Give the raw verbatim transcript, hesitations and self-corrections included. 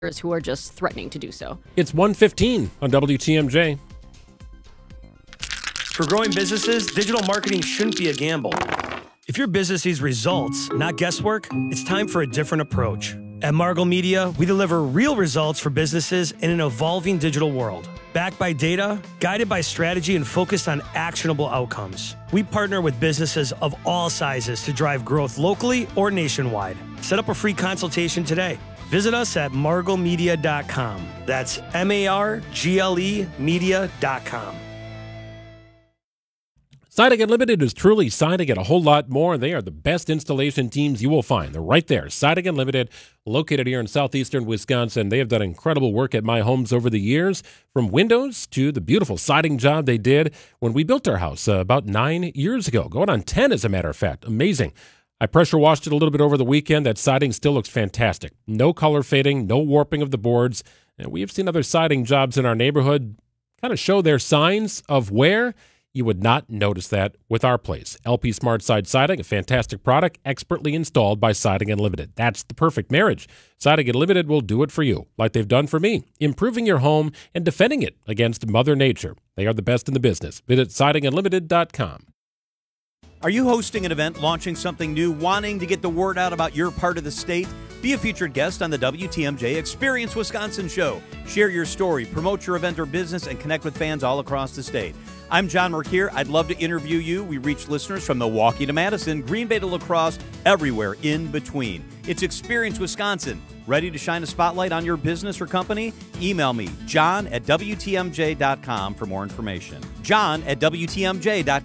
who are just threatening to do so. It's one fifteen on W T M J. For growing businesses, digital marketing shouldn't be a gamble. If your business needs results, not guesswork, it's time for a different approach. At Margle Media, we deliver real results for businesses in an evolving digital world. Backed by data, guided by strategy, and focused on actionable outcomes. We partner with businesses of all sizes to drive growth locally or nationwide. Set up a free consultation today. Visit us at margle media dot com. That's M A R G L E media dot com. Siding Unlimited is truly siding and a whole lot more. They are the best installation teams you will find. They're right there. Siding Unlimited, located here in southeastern Wisconsin. They have done incredible work at my homes over the years, from windows to the beautiful siding job they did when we built our house uh, about nine years ago. Going on ten, as a matter of fact. Amazing. I pressure washed it a little bit over the weekend. That siding still looks fantastic. No color fading, no warping of the boards. And we have seen other siding jobs in our neighborhood kind of show their signs of wear. You would not notice that with our place. L P Smart Side Siding, a fantastic product, expertly installed by Siding Unlimited. That's the perfect marriage. Siding Unlimited will do it for you, like they've done for me, improving your home and defending it against Mother Nature. They are the best in the business. Visit siding unlimited dot com. Are you hosting an event, launching something new, wanting to get the word out about your part of the state? Be a featured guest on the W T M J Experience Wisconsin show. Share your story, promote your event or business, and connect with fans all across the state. I'm John Merkier. I'd love to interview you. We reach listeners from Milwaukee to Madison, Green Bay to La Crosse, everywhere in between. It's Experience Wisconsin. Ready to shine a spotlight on your business or company? Email me, john at W T M J dot com for more information. John at W T M J dot com.